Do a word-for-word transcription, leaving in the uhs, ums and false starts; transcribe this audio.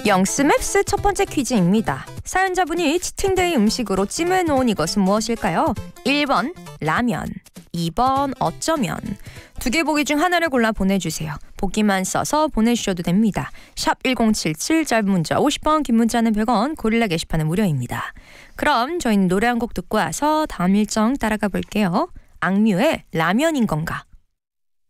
영스맵스 첫 번째 퀴즈입니다. 사연자분이 치팅데이 음식으로 찜해놓은 이것은 무엇일까요? 일 번 라면, 이 번 어쩌면. 두 개 보기 중 하나를 골라 보내주세요. 보기만 써서 보내주셔도 됩니다. 샵 일공칠칠, 짧은 문자 오십 원, 긴 문자는 백 원, 고릴라 게시판은 무료입니다. 그럼 저희는 노래 한 곡 듣고 와서 다음 일정 따라가 볼게요. 악뮤의 라면인 건가?